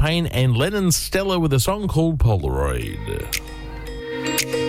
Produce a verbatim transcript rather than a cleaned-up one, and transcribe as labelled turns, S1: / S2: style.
S1: Payne and Lennon Stella with a song called Polaroid.